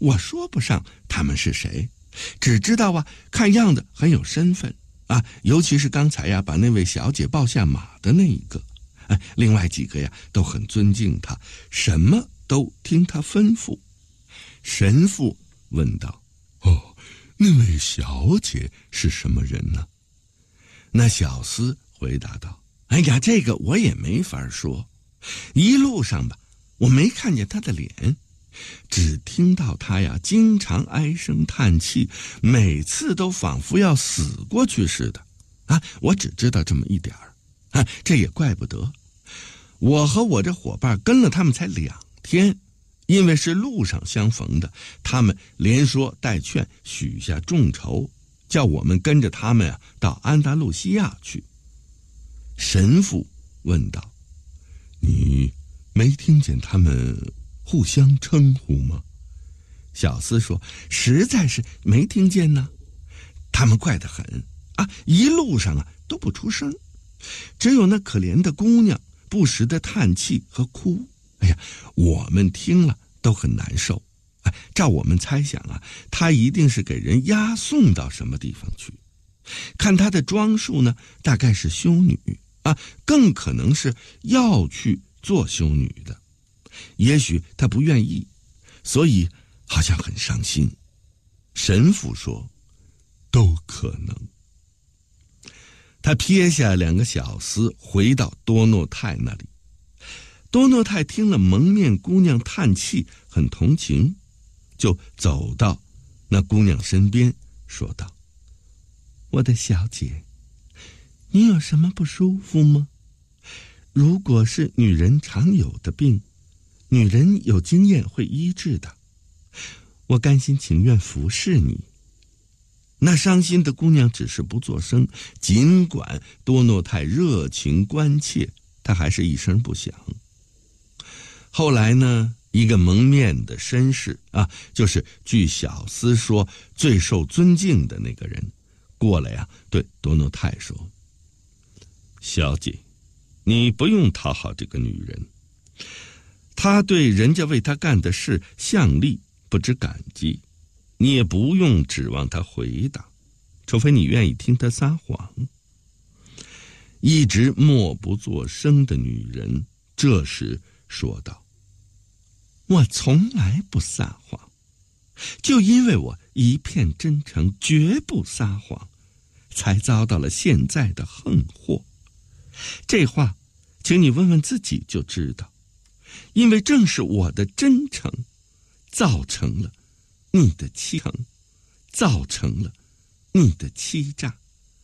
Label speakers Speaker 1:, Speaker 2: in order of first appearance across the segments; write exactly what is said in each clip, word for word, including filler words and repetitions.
Speaker 1: 我说不上他们是谁，只知道啊，看样子很有身份啊，尤其是刚才呀把那位小姐抱下马的那一个，哎，另外几个呀都很尊敬他，什么都听他吩咐。神父问道：哦，那位小姐是什么人呢？那小厮回答道：哎呀，这个我也没法说，一路上吧，我没看见她的脸，只听到她呀经常唉声叹气，每次都仿佛要死过去似的啊！我只知道这么一点儿啊，这也怪不得，我和我这伙伴跟了他们才两天，因为是路上相逢的，他们连说带劝，许下重酬，叫我们跟着他们啊到安达路西亚去。神父问道：你没听见他们互相称呼吗？小厮说：实在是没听见呢，他们怪得很啊，一路上啊都不出声，只有那可怜的姑娘不时的叹气和哭。哎呀，我们听了都很难受。哎，照我们猜想啊，她一定是给人押送到什么地方去。看她的装束呢，大概是修女啊，更可能是要去做修女的。也许她不愿意，所以好像很伤心。神父说：都可能。他撇下两个小厮，回到多诺泰那里。多诺泰听了蒙面姑娘叹气，很同情，就走到那姑娘身边，说道：我的小姐，你有什么不舒服吗？如果是女人常有的病，女人有经验会医治的，我甘心情愿服侍你。那伤心的姑娘只是不作声，尽管多诺泰热情关切，她还是一声不响。后来呢，一个蒙面的绅士啊，就是据小厮说最受尊敬的那个人，过来呀、啊，对多诺泰说：小姐，你不用讨好这个女人，她对人家为她干的事向力不知感激，你也不用指望她回答，除非你愿意听她撒谎。一直默不作声的女人这时说道：我从来不撒谎，就因为我一片真诚，绝不撒谎，才遭到了现在的横祸。这话请你问问自己就知道，因为正是我的真诚造成了你的欺诚，造成了你的欺诈。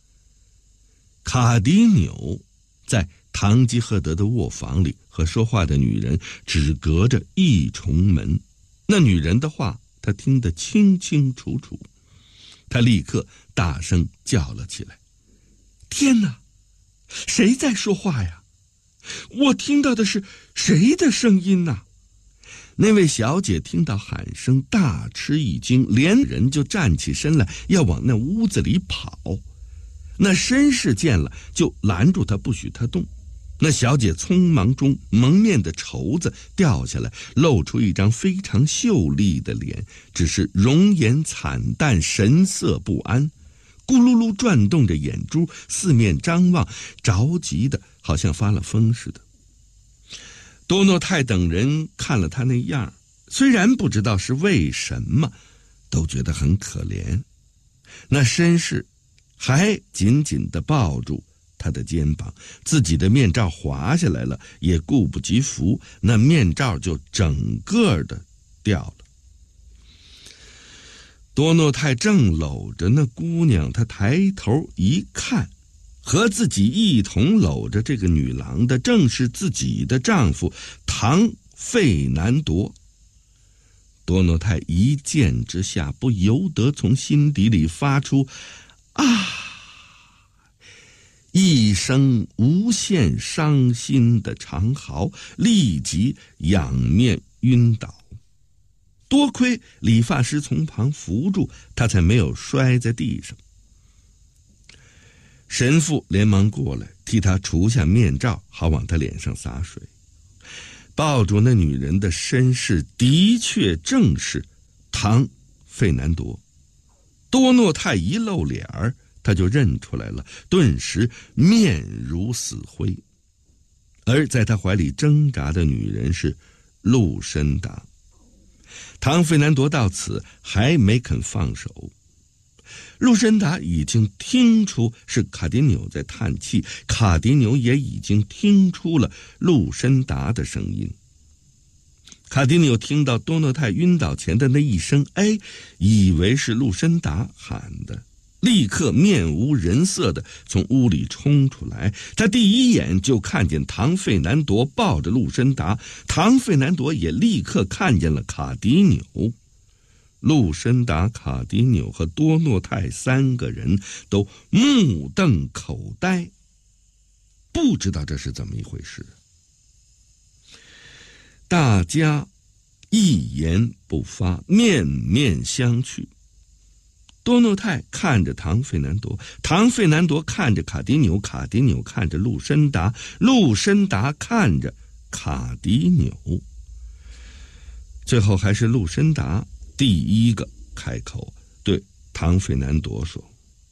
Speaker 1: 卡迪纽在堂吉诃德的卧房里和说话的女人只隔着一重门，那女人的话他听得清清楚楚。他立刻大声叫了起来：天哪，谁在说话呀？我听到的是谁的声音呢？那位小姐听到喊声大吃一惊，连人就站起身来要往那屋子里跑。那绅士见了就拦住他，不许他动。那小姐匆忙中，蒙面的绸子掉下来，露出一张非常秀丽的脸，只是容颜惨淡，神色不安，咕噜噜转动着眼珠，四面张望，着急的好像发了疯似的。多诺泰等人看了他那样，虽然不知道是为什么，都觉得很可怜。那绅士还紧紧地抱住他的肩膀，自己的面罩滑下来了，也顾不及扶，那面罩就整个的掉了。多诺泰正搂着那姑娘，他抬头一看，和自己一同搂着这个女郎的正是自己的丈夫唐费南多。多诺泰一见之下，不由得从心底里发出啊一声无限伤心的长嚎，立即仰面晕倒。多亏理发师从旁扶住他，才没有摔在地上。神父连忙过来替他除下面罩，好往他脸上洒水。抱住那女人的绅士的确正是唐费南铎。多诺泰一露脸儿，他就认出来了，顿时面如死灰。而在他怀里挣扎的女人是陆申达。唐费南铎到此还没肯放手。陆申达已经听出是卡迪纽在叹气，卡迪纽也已经听出了陆申达的声音。卡迪纽听到多诺泰晕倒前的那一声哎，以为是陆申达喊的，立刻面无人色地从屋里冲出来。他第一眼就看见唐费南铎抱着陆申达，唐费南铎也立刻看见了卡迪纽。陆申达、卡迪纽和多诺泰三个人都目瞪口呆，不知道这是怎么一回事。大家一言不发，面面相觑。多诺泰看着唐费南铎，唐费南铎看着卡迪纽，卡迪纽看着陆申达，陆申达看着卡迪纽。最后还是陆申达第一个开口，对唐费南铎说：“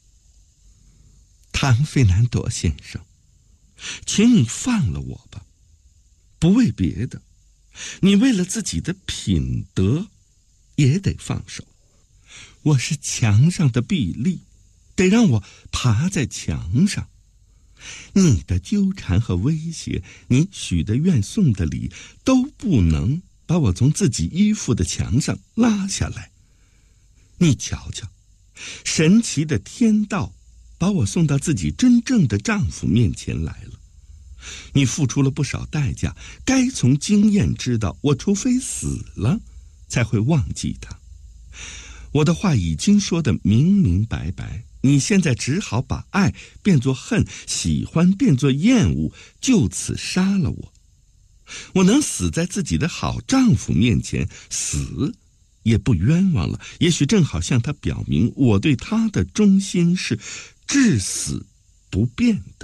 Speaker 1: 唐费南铎先生，请你放了我吧，不为别的，你为了自己的品德也得放手。我是墙上的壁立，得让我爬在墙上。你的纠缠和威胁，你许的愿送的礼，都不能把我从自己依附的墙上拉下来。你瞧瞧，神奇的天道把我送到自己真正的丈夫面前来了。你付出了不少代价，该从经验知道，我除非死了才会忘记他。我的话已经说得明明白白，你现在只好把爱变作恨，喜欢变作厌恶，就此杀了我。我能死在自己的好丈夫面前，死也不冤枉了。也许正好向他表明，我对他的忠心是至死不变的。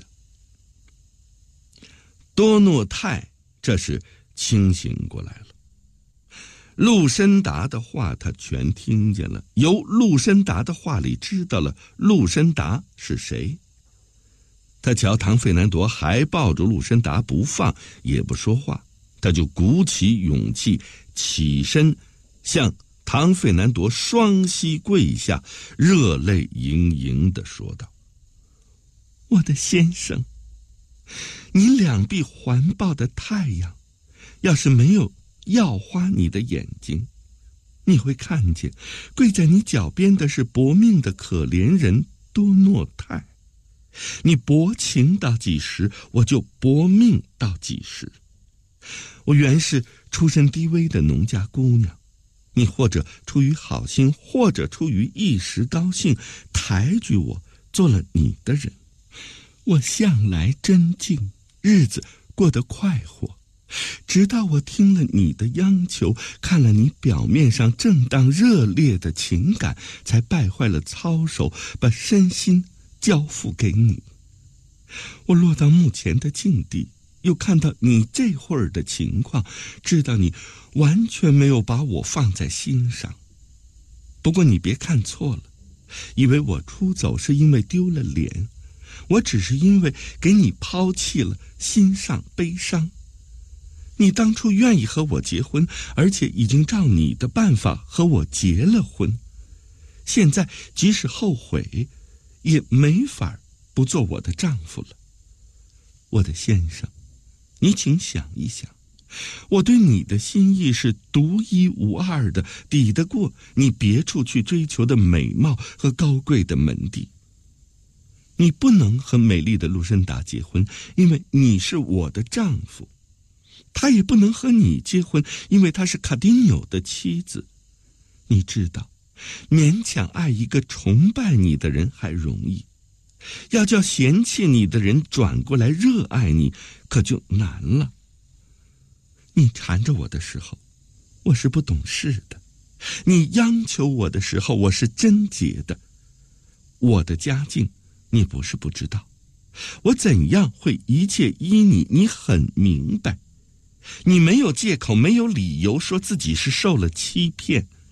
Speaker 1: 多诺泰这时清醒过来了。陆申达的话他全听见了，由陆申达的话里知道了陆申达是谁。他瞧唐费南铎还抱住陆申达不放，也不说话，他就鼓起勇气起身，向唐费南铎双膝跪下，热泪盈盈地说道：“我的先生，你两臂环抱的太阳，要是没有耀花你的眼睛，你会看见跪在你脚边的是薄命的可怜人多诺泰。你薄情到几时，我就薄命到几时。我原是出身低微的农家姑娘，你或者出于好心，或者出于一时高兴，抬举我做了你的人。我向来真静，日子过得快活，直到我听了你的央求，看了你表面上正当热烈的情感，才败坏了操守，把身心交付给你。我落到目前的境地，又看到你这会儿的情况，知道你完全没有把我放在心上。不过你别看错了，以为我出走是因为丢了脸，我只是因为给你抛弃了，心上悲伤。你当初愿意和我结婚，而且已经照你的办法和我结了婚，现在即使后悔，也没法不做我的丈夫了。我的先生，你请想一想，我对你的心意是独一无二的，抵得过你别处去追求的美貌和高贵的门第。你不能和美丽的陆申达结婚，因为你是我的丈夫。他也不能和你结婚，因为他是卡迪纽的妻子。你知道，勉强爱一个崇拜你的人还容易，要叫嫌弃你的人转过来热爱你，可就难了。你缠着我的时候，我是不懂事的；你央求我的时候，我是贞洁的。我的家境你不是不知道，我怎样会一切依你，你很明白。你没有借口，没有理由说自己是受了欺骗。